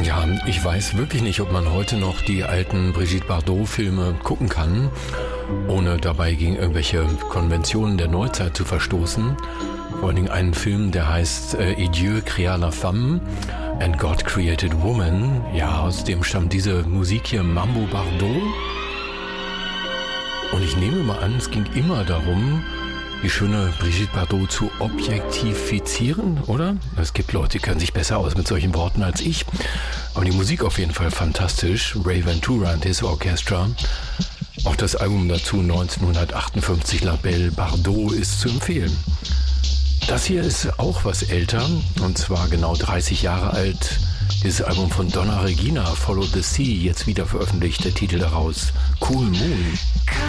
Ja, ich weiß wirklich nicht, ob man heute noch die alten Brigitte Bardot-Filme gucken kann, ohne dabei gegen irgendwelche Konventionen der Neuzeit zu verstoßen. Vor allen Dingen einen Film, der heißt Et Dieu créa la femme and God created woman. Ja, aus dem stammt diese Musik hier, Mambo Bardot. Und ich nehme mal an, es ging immer darum, die schöne Brigitte Bardot zu objektifizieren, oder? Es gibt Leute, die können sich besser aus mit solchen Worten als ich. Aber die Musik auf jeden Fall fantastisch. Ray Ventura and his Orchestra. Auch das Album dazu 1958, La Belle Bardot, ist zu empfehlen. Das hier ist auch was älter, und zwar genau 30 Jahre alt. Dieses Album von Donna Regina, Follow the Sea, jetzt wieder veröffentlicht, der Titel daraus, Cool Moon.